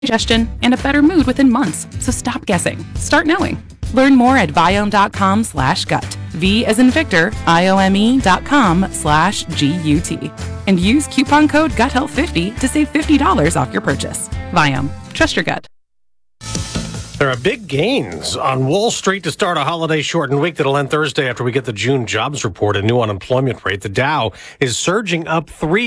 digestion, and a better mood within months. So stop guessing. Start knowing. Learn more at Viome.com/gut. V as in Victor, IOME.com/GUT. And use coupon code GUTHEALTH50 to save $50 off your purchase. Viome. Trust your gut. There are big gains on Wall Street to start a holiday-shortened week that'll end Thursday after we get the June jobs report, a new unemployment rate. The Dow is surging up 3